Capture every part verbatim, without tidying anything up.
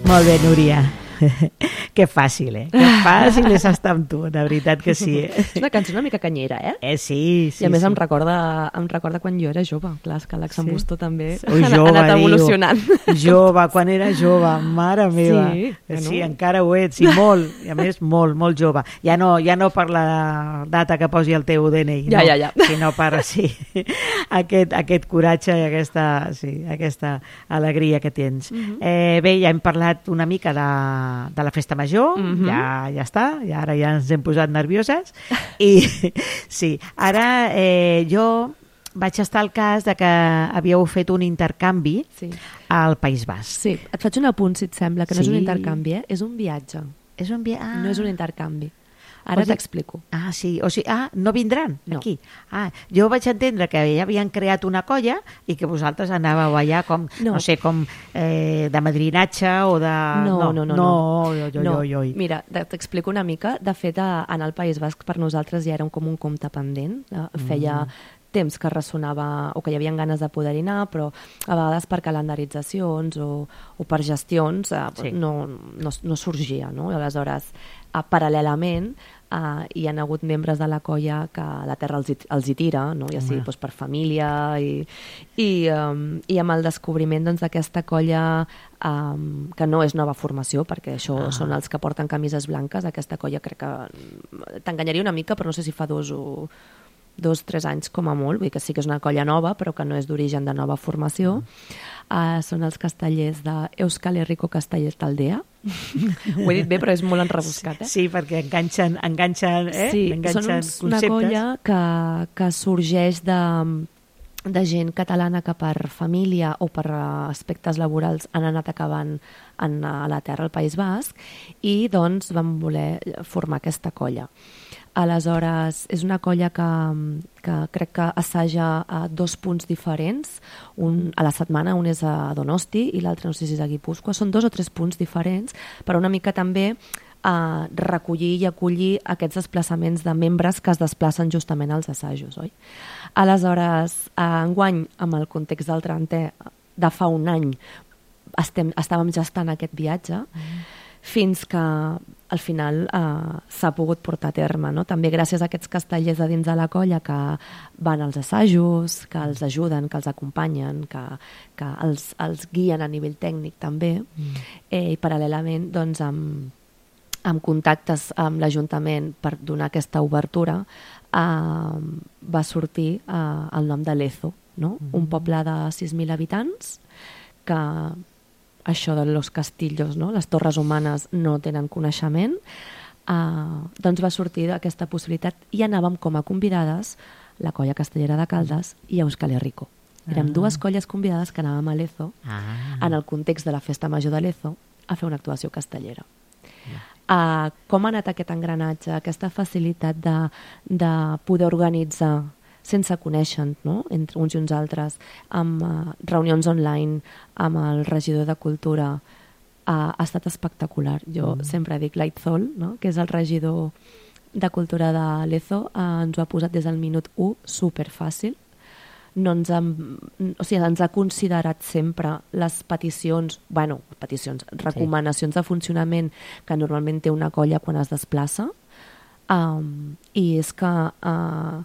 Molt bé, Núria. Que fàcil, eh? Que fàcil és estar amb tu, de veritat que sí. Eh? És una cançó una mica canyera, eh? Eh, sí, sí. I a més sí. em recorda, em recorda quan jo era jove. Clar, és que l'Àlex en Busto també Ui, ha jove, anat evolucionant. Diu, jove, quan era jove, mare meva. Sí, sí, bueno. encara ho ets, i molt, i a més molt, molt jove. Ja no, ja no per la data que posi el teu D N I, ja, no? ja, ja. sinó per sí, aquest, aquest coratge i aquesta, sí, aquesta alegria que tens. Uh-huh. eh, bé, ja hem parlat una mica de, de la festa major, uh-huh. ja, ja està, i ara ja ens hem posat nervioses, i sí, ara eh, jo vaig estar al cas de que havíeu fet un intercanvi sí. al País Basc. Sí, et faig un apunt, si et sembla, que no sí. és un intercanvi, eh? És un viatge. És un viatge? Ah. No és un intercanvi. Ara sigui, t'explico. Ah, sí. O sigui, ah, no vindran no. aquí. Ah, jo vaig entendre que ja havien creat una colla i que vosaltres anàveu allà com, no, no sé, com eh, de madrinatge o de... No, no, no. No, no. no. Jo, no. Jo, jo, jo. Mira, t'explico una mica. De fet, anar al País Basc per nosaltres ja era com un compte pendent. Feia mm. temps que ressonava o que hi havia ganes de poder anar, però a vegades per calendaritzacions o, o per gestions eh, sí. no, no, no sorgia, no? Aleshores, eh, paral·lelament, Uh, hi ha hagut membres de la colla que la terra els hi, els hi tira, no? Ja sigui doncs, per família i, i, um, i amb el descobriment d'aquesta doncs, colla um, que no és nova formació, perquè això ah. són els que porten camises blanques, aquesta colla crec que t'enganyaria una mica, però no sé si fa dos o dos, tres anys com a molt, vull dir que sí que és una colla nova, però que no és d'origen de nova formació. Uh, són els castellers d'Euskal Herriko Casteller Taldea. Ho he dit bé, però és molt enrebuscat, eh? Sí, perquè enganxen, enganxen, eh? Sí, enganxen són uns, una colla que, que sorgeix de, de gent catalana que per família o per aspectes laborals han anat acabant en, a la terra, al País Basc, i doncs van voler formar aquesta colla. Aleshores, és una colla que, que crec que assaja a dos punts diferents, un a la setmana, un és a Donosti i l'altre no sé si és a Guipúscoa, són dos o tres punts diferents, per una mica també a recollir i acollir aquests desplaçaments de membres que es desplacen justament als assajos, oi? Aleshores, enguany, amb el context del trentè de fa un any, estem, estàvem gestant aquest viatge, mm. fins que al final eh, s'ha pogut portar a terme, no? També gràcies a aquests castellers de dins de la colla que van als assajos, que els ajuden, que els acompanyen, que, que els, els guien a nivell tècnic també, mm. eh, i paral·lelament doncs, amb, amb contactes amb l'Ajuntament per donar aquesta obertura eh, va sortir eh, el nom de Lezo, no? Mm. Un poble de sis mil habitants que això de los castillos, no? Les torres humanes no tenen coneixement, uh, doncs va sortir aquesta possibilitat i anàvem com a convidades la colla castellera de Caldes i Euskal Herriko. Érem ah. dues colles convidades que anàvem a Lezo, ah. en el context de la festa major de Lezo, a fer una actuació castellera. Uh, com ha anat aquest engranatge, aquesta facilitat de, de poder organitzar sense conèixer, no? Entre uns i uns altres, amb uh, reunions online, amb el regidor de Cultura, uh, ha estat espectacular. Jo mm. sempre dic Leitzol, no? Que és el regidor de Cultura de Lezo, uh, ens ho ha posat des del minut u superfàcil. No ens, ha, o sigui, ens ha considerat sempre les peticions, bueno, peticions, recomanacions sí. de funcionament que normalment té una colla quan es desplaça, um, i és que... Uh,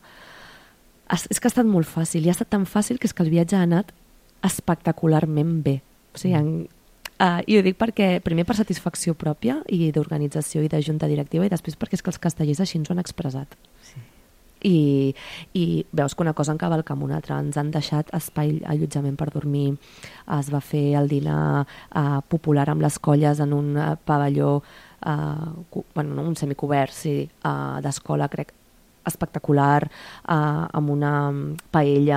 és que ha estat molt fàcil, i ha estat tan fàcil que és que el viatge ha anat espectacularment bé. O sigui, en, uh, i ho dic perquè, primer per satisfacció pròpia i d'organització i de junta directiva, i després perquè és que els castellers així ens ho han expressat. Sí. I, i veus que una cosa encavalca amb una altra. Ens han deixat espai, allotjament per dormir, es va fer el dinar uh, popular amb les colles en un uh, pavelló, uh, bueno, no, un semicobert, sí, uh, d'escola, crec, espectacular, uh, amb una paella.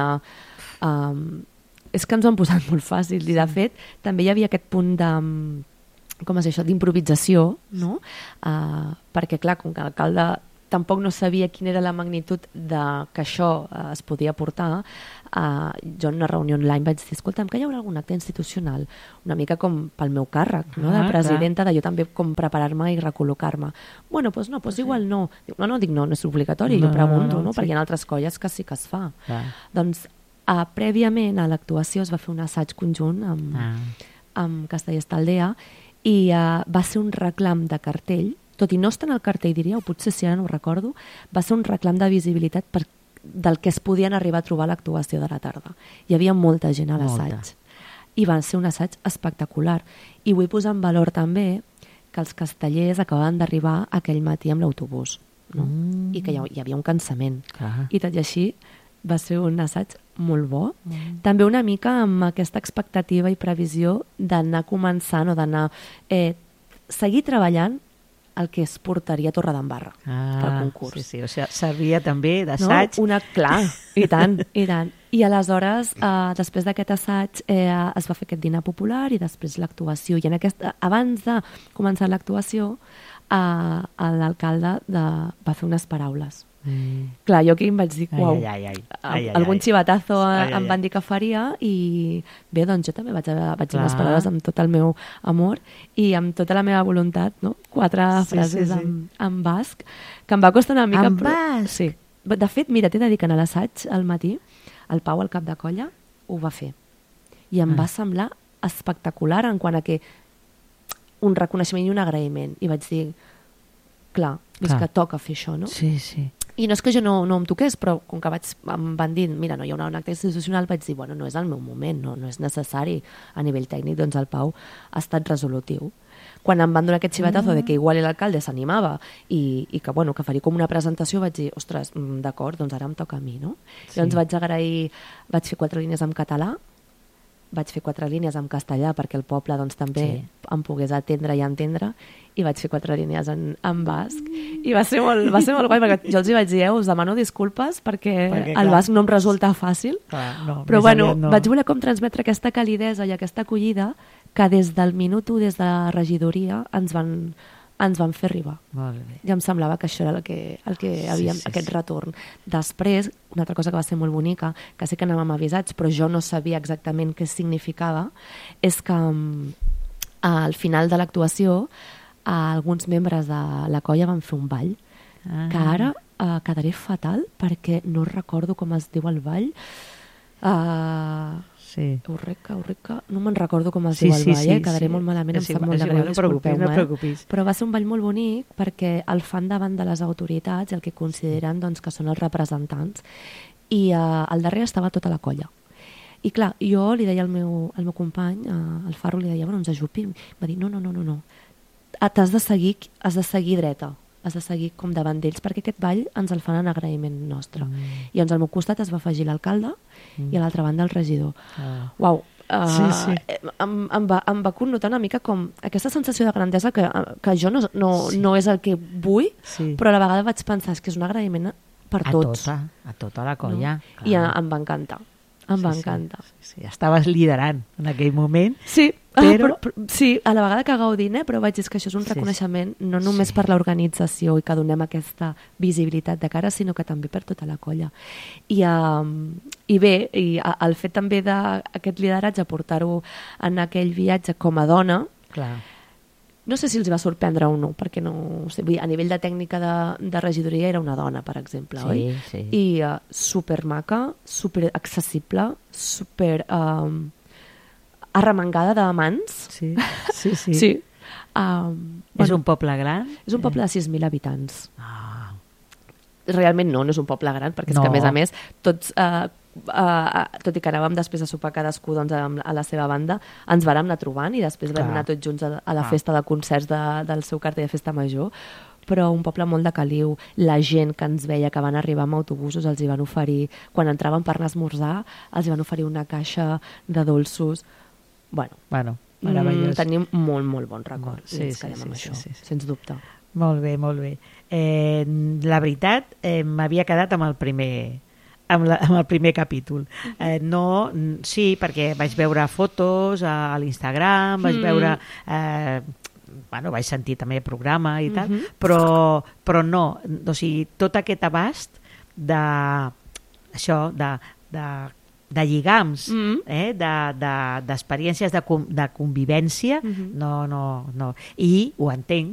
Um, és que ens ho han posat molt fàcil, i de fet també hi havia aquest punt de, com es diu això, d'improvisació, no? Uh, perquè clar, com que l'alcalde tampoc no sabia quina era la magnitud de que això uh, es podia portar, uh, jo en una reunió online vaig dir, escolta'm, que hi haurà algun acte institucional, una mica com pel meu càrrec, no? De presidenta, de jo també com preparar-me i recol·locar-me. Bueno, doncs no, doncs igual no. Dic, no, no, dic no, no és obligatori, no, jo pregunto, no, no, sí. Perquè hi ha altres colles que sí que es fa. Ah. Doncs uh, prèviament a l'actuació es va fer un assaig conjunt amb, ah. amb Castellers Taldea, i uh, va ser un reclam de cartell, tot i no estar en el cartell, diria, o potser si ara no ho recordo, va ser un reclam de visibilitat per, del que es podien arribar a trobar a l'actuació de la tarda. Hi havia molta gent a l'assaig. I va ser un assaig espectacular. I vull posar en valor també que els castellers acabaven d'arribar aquell matí amb l'autobús, no? Mm. I que hi, hi havia un cansament. Clar. I tot i així va ser un assaig molt bo. Mm. També una mica amb aquesta expectativa i previsió d'anar començant o d'anar eh, seguir treballant el que es portaria a Torredembarra ah, pel concurs. Sí, sí, o sigui, servia també d'assaig. No? Una, clar, i tant, i tant. I aleshores, eh, després d'aquest assaig, eh, es va fer aquest dinar popular i després l'actuació. I en aquest, abans de començar l'actuació, eh, l'alcalde de, va fer unes paraules. Mm. Clar, jo aquí em vaig dir, uau, ai, ai, ai, ai, ai, algun xivatazo ai, ai, em van dir que faria i bé, doncs jo també vaig, vaig dir unes paraules amb tot el meu amor i amb tota la meva voluntat, no? Quatre sí, frases sí, sí. En, en basc, que em va costar una mica. En però, basc? Sí. De fet, mira, t'he de dir que en l'assaig al matí, el Pau, el cap de colla, ho va fer. I em ah. va semblar espectacular en quant a que un reconeixement i un agraïment. I vaig dir, clar, és clar. que toca fer això, no? Sí, sí. I no és que jo no, no em toqués, però com que vaig, em van dir, mira, no hi ha un acte institucional, vaig dir, bueno, no és el meu moment, no, no és necessari a nivell tècnic, doncs el Pau ha estat resolutiu. Quan em van donar aquest xivatazo mm. de que igual l'alcalde s'animava i, i que, bueno, que faria com una presentació, vaig dir, ostres, d'acord, doncs ara em toca a mi, no? Sí. Llavors vaig agrair, vaig fer quatre línies en català, vaig fer quatre línies en castellà perquè el poble doncs, també sí. em pogués atendre i entendre, i vaig fer quatre línies en, en basc i va ser molt, va ser molt guai perquè jo els hi vaig dir, eh, us demano disculpes perquè, perquè el basc no em resulta fàcil, clar, no, però bueno, no. vaig voler com transmetre aquesta calidesa i aquesta acollida que des del minut u, des de la regidoria ens van, ens van fer arribar. Molt bé. Ja em semblava que això era el que, el que havíem, sí, sí, aquest sí. retorn. Després, una altra cosa que va ser molt bonica, que sé que anàvem avisats, però jo no sabia exactament què significava, és que um, al final de l'actuació alguns membres de la colla van fer un ball, ah. que ara uh, quedaré fatal perquè no recordo com es diu el ball. Uh, sí. Eureka, Eureka, no me'n recordo com es sí, diu el ball, sí, eh? quedaré sí. molt malament, sí, em sap molt de greu, greu, disculpeu-me. No preocupis. Però va ser un ball molt bonic perquè el fan davant de les autoritats, el que consideren doncs, que són els representants, i uh, al darrere estava tota la colla. I clar, jo li deia al meu, al meu company, uh, al Farro, li deia, bueno, ens ajupim. Va dir, no, no, no, no, no. T'has de seguir, has de seguir dreta, has de seguir com davant d'ells, perquè aquest ball ens el fan en agraïment nostre. Mm. I llavors al meu costat es va afegir l'alcalde mm. i a l'altra banda el regidor. Ah. Uau, uh, sí, sí. Em, em, va, em va connotar una mica com aquesta sensació de grandesa que, que jo no, no, sí. no és el que vull, sí. però a la vegada vaig pensar que és un agraïment per a tots. Tota, a tota la colla. No? I a, em va encantar. Em va sí, encantar. Sí, sí. Estaves liderant en aquell moment. Sí, però... Ah, però, sí, a la vegada que gaudint, eh, però vaig dir que això és un reconeixement sí, sí. no només sí. per l'organització i que donem aquesta visibilitat de cara, sinó que també per tota la colla. I, um, i bé, i el fet també d'aquest lideratge, portar-ho en aquell viatge com a dona, clar. No sé si els va sorprendre o no, perquè no, o sigui, a nivell de tècnica de, de regidoria era una dona, per exemple, sí, oi? Sí. I uh, super maca, super accessible, super um, arremangada de mans. Sí, sí, sí. sí. Um, és bueno, un poble gran? És un poble de sis mil habitants. Ah. Realment no, no és un poble gran, perquè és no. que a més a més tots... Uh, Uh, tot i que anàvem després a sopar cadascú doncs, a la seva banda, ens vàrem anar trobant i després vam anar tots junts a, a la festa de concerts de, del seu cartell de festa major, però un poble molt de caliu. La gent que ens veia que van arribar amb autobusos els hi van oferir, quan entraven per anar a esmorzar els hi van oferir una caixa de dolços. Bueno, bueno meravellós. Mm, tenim molt, molt bon record. Sí, i ens sí, quedem sí, amb sí, això, sí, sí. sens dubte. Molt bé, molt bé. Eh, la veritat, eh, m'havia quedat amb el primer... Amb, la, amb el primer capítol. Eh, no, sí, perquè vaig veure fotos a, a l'Instagram, vaig mm. veure... Eh, bueno, vaig sentir també el programa i tal, mm-hmm. però, però no, o sigui, tot aquest abast de... això, de... de de lligams, mm. eh? d'experiències de, de, de convivència, mm-hmm. no, no, no. I ho entenc,